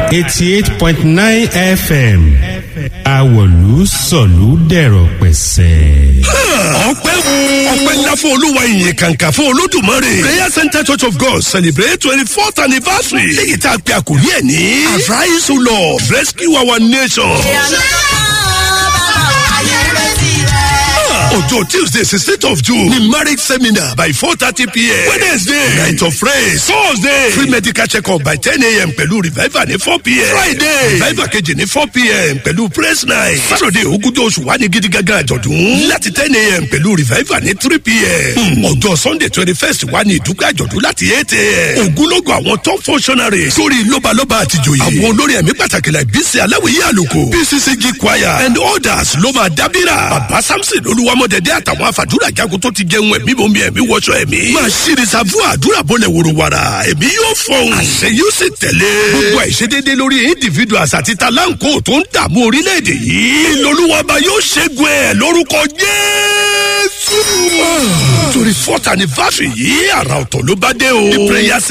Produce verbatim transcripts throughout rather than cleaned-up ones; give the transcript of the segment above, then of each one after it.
eighty-eight point nine F M Àwọ̀lú sọ̀lú dẹ̀rọ̀ pẹ̀sẹ̀. ọpẹ́ ọpẹ́ ńlá fún olúwa ìyìn kàǹkà fún olódùmarè. Prayer Center Church of God celebrate twenty-fourth anniversary. léyìí tá a pe àkòrí ẹ̀ ní Arise O Lord, rescue our nation. ọjọ́ Tuesday sixteenth of June ní marriage seminar by four thirty p.m. Wednesday night of praise. Thursday free medical check-up by ten a.m. pẹ̀lú revival ní four p.m. Friday revival kejì ní four p.m. pẹ̀lú praise night. Saturday ogúnjọ́ oṣù wa ní gidi gangan àjọ̀dún láti ten a.m. pẹ̀lú revival ní three p.m. ọjọ́ Sunday twenty-first wa ní ìdúgbò àjọ̀dún láti eight a.m. ogunlógo àwọn top functionaries sórí lọ́balọ́ba àtijọ́yè. àwọn olórí ẹ̀mí pàtàkì la Bísí Aláwìyé Àlùkò, P C C G choir and others ló máa dábìrà. Bàbá Samson olúwamọ̀dẹ̀dẹ̀ àtàwọn àfàdúrà jagun tó ti jẹun ẹ̀mí bomi ẹ̀mí wọṣọ ẹ̀mí. máa ṣíri savu àdúrà bọ́lẹ̀ wòrowàrà ẹ̀mí yóò fọhùn. àṣẹ yóò sì tẹ̀lé. gbogbo àìṣedéédé lórí individuals àti talanko tó ń dààmú orílẹ̀-èdè yìí. ìlọlúwàbà yóò ṣẹ́gun ẹ̀ lórúkọ Jésù. torí fourth anniversary yìí àrà ọ̀tọ̀ ló bá dé o. the Prayer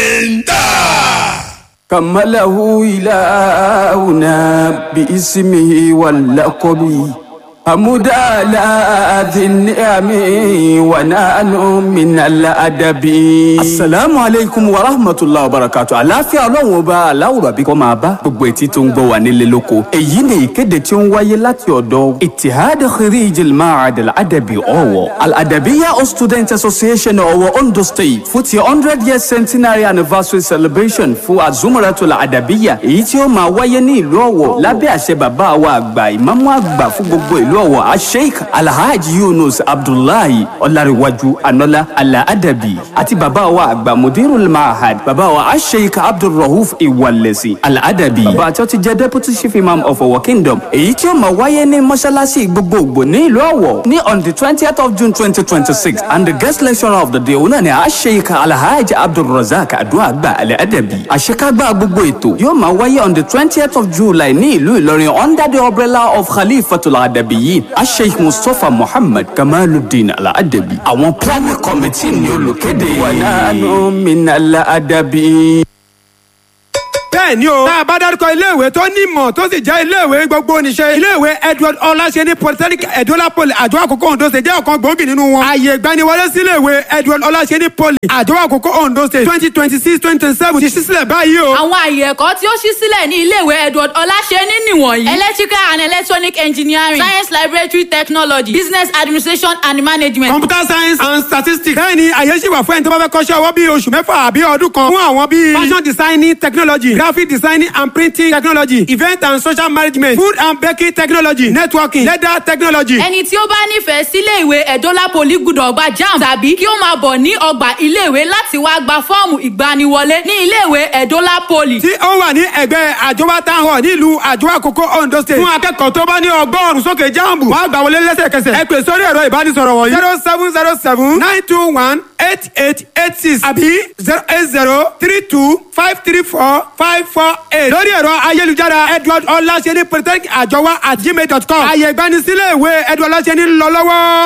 Center. كمله إلهنا باسمه واللقب حمد على ذي النعم ونحن من الأدب. السلام عليكم ورحمة الله وبركاته. àlàáfíà Ọlọ́run ọba aláwùrọ̀ bí kò máa bá gbogbo etí tó ń gbọ́ wà nílé lóko. èyí ni ìkéde tí ó ń wáyé láti ọ̀dọ̀ Ittihad Khirij al-Ma'had al-Adabi Ọ̀wọ̀ Al-Adabiyya Student Association Ọ̀wọ̀ Ondo State fún ti hundred year centenary anniversary celebration fún Azumaratul Adabiyya èyí tí ó máa wáyé ní ìlú Ọ̀wọ̀ lábẹ́ àṣẹ bàbá wa àgbà ìmáàmù àgbà fún gbogbo ìlú Ọ̀wọ̀ Sheikh Alhaji Yunus Abdullahi Ọlárẹ̀wájú Anola Al-Adabi àti bàbá wa àgbà Mudirul Ma'had bàbá wa Sheikh Abdulrauf Iwalesi Al-Adabi bàbá tí ó ti jẹ́ deputy chief imam of Ọ̀wọ̀ kingdom èyí tí ó máa wáyé ní mọ́ṣáláṣí gbogbogbò ní ìlú Ọ̀wọ̀ ní on the twentieth of June twenty twenty-six and the guest lecturer of the day òun náà ni Sheikh Alhaji Abdulrazak Aduagba Al-Adabi. àṣekágbá gbogbo ètò yóò máa wáyé on the twentieth of July ní ìlú Ìlọrin under the umbrella of Khalifatul Adabi Sheikh Mustapha Muhammad Kamaluddin Al-Adabi. àwọn planning committee ni olùkéde. wànánú min Al-Adabi. bẹ́ẹ̀ ni o. tá a bá dárúkọ iléèwé tó nímọ̀ tó sì jẹ́ iléèwé gbogbo oníṣẹ́. iléèwé Edward Ọláṣẹ́ní polytechnic Edola Poly Àjọ Àkókò Ondo State jẹ́ ọ̀kan gbòógì nínú wọn. ààyè ìgbaniwọlé sí iléèwé Edward Ọláṣẹ́ní Poly Àjọ Àkókò Ondo State twenty twenty six twenty twenty seven ti ṣí sílẹ̀ báyìí o. àwọn ààyè ẹ̀kọ́ tí ó ṣí sílẹ̀ ní iléèwé Edward Ọláṣẹ́ní nìwọ̀nyí. electrical and electronic engineering, science laboratory technology, business administration and management, computer science and statistics. bẹ́ẹ̀ ni àyè ṣì wà fún ẹni tó bá fẹ́ kọ́ṣẹ́ ọwọ́ bíi oṣù mẹ́fà àbí ọdún kan fún àwọn bíi fashion designing technology, graphic designing and printing technology, event and social management, food and baking technology, networking, leather technology. ẹni tí ó bá nífẹ̀ẹ́ sílé ìwé Edola Poly gbọ́dọ̀ gba JAMB tàbí kí ó máa bọ̀ ní ọgbà iléèwé láti wá gba fọ́ọ̀mù ìgbaniwọlé ní iléèwé Edola Poly. tí ó wà ní ẹgbẹ́ àjọwá town hall nílùú Àjọ Àkókò Ondo State. fún akẹ́kọ̀ọ́ tó bá ní ọgọ́rùn-ún sókè JAMB wọ́n á gbà wọlé lẹ́sẹ̀kẹsẹ̀. ẹ pè sórí ẹ̀rọ ìbánisọ̀rọ̀ wọ̀nyí zero seven zero seven nine two one eight eight eight six àbí zero eight zero three two five three four five four eight. lórí ẹ̀rọ ayélujára Edward Ọláṣẹ́ní polytechnic àjọwá at gmail dot com. àyè ìgbanisílẹ̀ ìwé Edward Ọláṣẹ́ní ń lọ lọ́wọ́.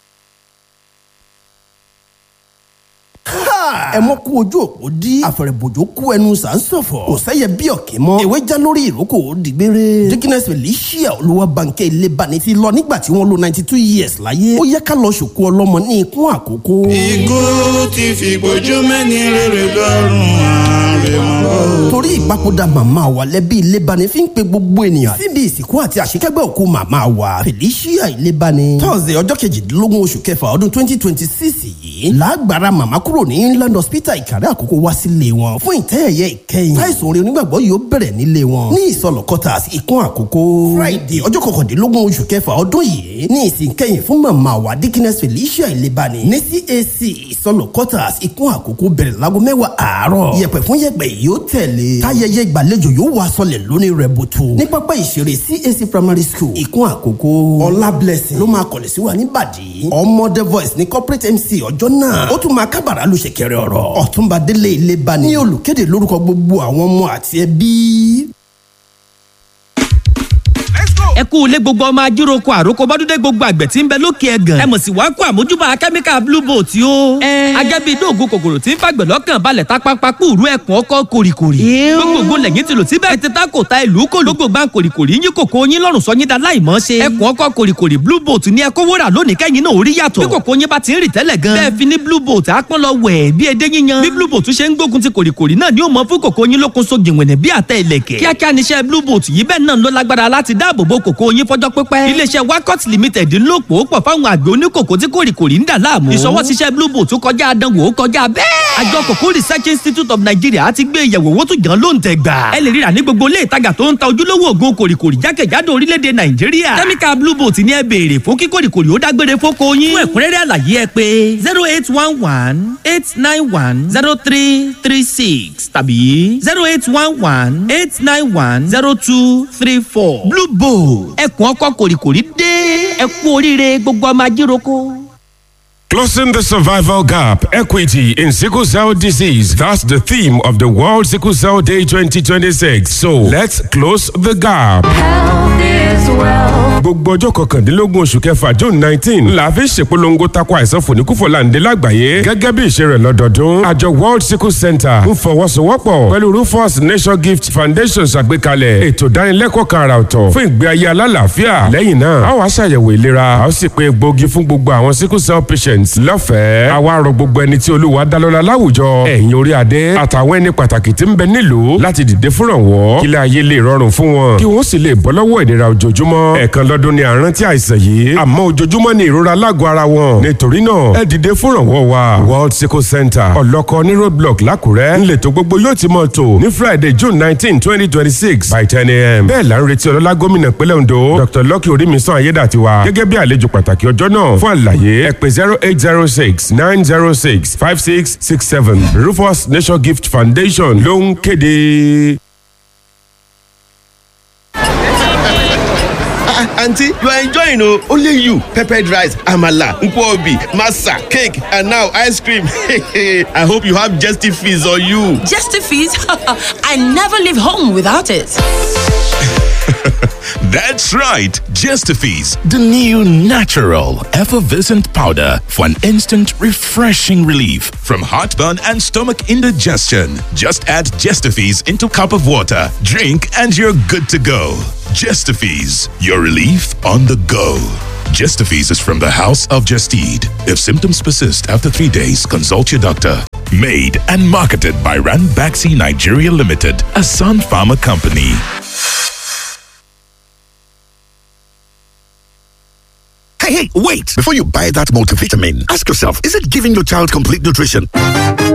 ẹ mọ kú ojú òpó dí àfẹrẹbòjò kú ẹnu sàǹsọ̀fọ̀ kò sẹ́yẹ bí ọ̀kẹ́ mọ́ ewé já lórí ìrókò dìgbére. Dickiness Felicia Olúwabánkẹ́ Ilébani ti lọ nígbà tí wọ́n lò ninety two years láyé. ó yẹ ká lọ ṣòkú ọlọ́mọ ní ikún àkókò. ikú ti fi gbójú mẹ́ni rere lọ́rùn àrèmọ́. torí ìpapòdà màmá wa lẹ́bí Ilébani fi ń pe gbogbo ènìyàn síbi ìsìnkú àti àṣekágbẹ́ òkú màmá wa Felicia Ilébani. Thursday ọjọ́ kejìdínlógún oṣù kẹfà ọdún twenty twenty six yìí lágbára màmá kúrò ní Inland Hospital Ìkàrẹ́ Àkókò wá sílé wọn fún ìtẹ́yẹyẹ ìkẹyìn. táìsùn orin onígbàgbọ́ yóò bẹ̀rẹ̀ nílé wọn ní ìsọlọ̀ quarters ìkún àkókò. Friday ọjọ́ kọkàndínlógún oṣù kẹfà ọdún yìí ní ìsìn kẹyìn fún màmá wa Dickiness Felicia Ilébani ní C A C ìsọlọ̀ quarters ìkún àkókò bẹ̀rẹ̀ láago mẹ́wàá àárọ̀. yẹ̀pẹ̀ fún yẹ̀pẹ̀ yóò tẹ̀lé. táyẹyẹ ìgbàlejò yóò wá sọlẹ̀ lónìí rẹ̀ bùtù ní pápá ìṣeré C A C primary school ìkún àkókò. Ọlá Blessing ló máa kọ̀lẹ̀ sí wa níbàdí. ọmọdé voice ní corporate M C ọjọ́ náà ó tún máa kábàrà lu ṣẹ̀kẹ̀rẹ̀ ọ̀rọ̀. Ọ̀túnba Délé Ilébani ní olùkéde lórúkọ gbogbo àwọn ọmọ àti ẹbí. Let's go. ẹ kú ilé gbogbo ọmọ ajíroko àròkọ bọ́dúndé gbogbo àgbẹ̀ tí ń bẹ lókè ẹ̀gàn. ẹ mọ̀ sí wàá kó àmójúbà kẹ́míkà blue boat yó. agẹ́bí dóògùn kòkòrò tí ń fàgbẹ̀ lọ́kàn balẹ̀ tápápá kúrú ẹ̀kún ọkọ̀ kòrìkòrì. gbogbo lẹ́yìn ti lò síbẹ̀. ẹ ti ta kò ta ìlú kò lógbò gbà kòrìkòrì yín kòkó yín lọ́rùn sọ yín da láìmọ́ ṣe. ẹ̀kún ọkọ̀ kòrìkòrì blue boat ní ẹkọ wúrà lónìí kẹ́yìn náà orí yàtọ̀. bí kòkó yín bá ti ń rì tẹ́lẹ̀ gan. bẹ́ẹ̀ fi ní blue boat àpọ́n lọ wẹ̀ bí edé yíyan. bí blue boat ṣe ń gbógun ti kòrìkòrì náà ni ó mọ fún kòkó yín lókun so gìnwẹ̀nẹ̀ bí àtẹ ìlẹ̀kẹ̀. kíákíá níṣẹ́ blue boat yìí bẹ́ẹ̀ náà ló lágbára láti dáàbò bo kòkó yín fọjọ́ pípẹ́. iléeṣẹ́ wakot limited ń lò pò pọ̀ fáwọn àgbẹ̀ oníkòkó tí kòrìkòrì ń dà láàmú. ìṣọwọ́síṣẹ́ blue boat kọjá àdánwò kọjá bẹ́ẹ̀. àjọ kòkó research institute of nigeria ti gbé ìyẹ̀wò owó tó jàn ló ń tẹ̀ gbà. ẹ lè ríra ní gbogbo ilé ìtajà tó ń ta ojúlówó òògùn kòrìkòrì jákèjádò orílẹ̀-èdè nàìjíríà. kẹ́míkà blue boat ni ẹ béèrè fún kí kòrìkòrì ó dágbére fóko yín. fún ẹ̀kúnrẹ́rẹ́ àlàyé ẹ pé zero eight one one eight nine one zero three three six tàbí zero eight one one eight nine one zero two three four. blue boat ẹkùn ọkọ̀ kòrìkòrì dé ẹ kú oríire gbogbo ọmọ ajíroko. Closing the survival gap, equity in sickle cell disease. That's the theme of the World Sickle Cell Day twenty twenty-six. So let's close the gap. Health is wealth. Gbogbo ọjọ́ kọkàndínlógún oṣù kẹfà June nineteen la fi ṣèpolongo tako àìsàn fòníkúfọ̀láǹdé lágbàáyé gẹ́gẹ́ bí ìṣe rẹ̀ lọ́dọọdún. Àjọ World Sickle Center ń fọwọ́sowọ́pọ̀ pẹ̀lú Rufus Nation Gift Foundation ṣàgbékalẹ̀ ètò ìdánilẹ́kọ̀ọ́ kan àrà ọ̀tọ̀ fún ìgbé ayé alálàáfíà. Lẹ́yìn náà, a wá ṣàyẹ̀wò ìlera, a ó sì pé egbòogi fún gbogbo àwọn sickle cell patients lọ́fẹ̀ẹ́. Àwa rọ gbogbo ẹni tí Olúwa dá lọ́lá láwùjọ, ẹ̀yin orí adé àtàwọn ẹni pàtàkì tí ń bẹ nílùú láti dìde fúnrànwọ́ kílẹ̀ ayé lè rọrùn fún wọn kí wọ́n sì lè bọ́ lọ́wọ́ ìnira ojoojúmọ́. ẹ̀ẹ̀kan lọ́dún ni àrántí àìsàn yìí, àmọ́ ojoojúmọ́ ni ìrora lágọ̀ọ́ ara wọn. nítorí náà ẹ dìde fúnrànwọ́ wa. World Sickle Center ọlọ́kọ ní roadblock lákùrẹ́ ńlẹ̀tọ̀ gbogbo yóò ti mọ̀ tó ní Friday June nineteen twenty twenty six by ten a.m. bẹ́ẹ̀ la ń retí ọlọ́lá gómìnà pínlẹ̀ Ondo Doctor Lucky Orímisàn Ayédàtiwa gẹ́gẹ́ bí àlejò pàtàkì ọjọ́ náà. fún àlàyé ẹ pè zero eight zero six nine zero six five six six seven. Rufus Nation Gift Foundation ló ń kéde. Aunty, you are enjoying, oh, only you. Peppered rice, amala, nkwobi, masa, cake, and now ice cream. I hope you have Gestifees on you. Gestifees? I never leave home without it. That's right, Gestifees, the new natural effervescent powder for an instant refreshing relief from heartburn and stomach indigestion. Just add Gestifees into a cup of water, drink, and you're good to go. Gestifees, your relief on the go. Gestifees is from the House of Gestede. If symptoms persist after three days, consult your doctor. Made and marketed by Ranbaxy Nigeria Limited, a Sun Pharma company. Hey, hey, wait! Before you buy that multivitamin, ask yourself, is it giving your child complete nutrition?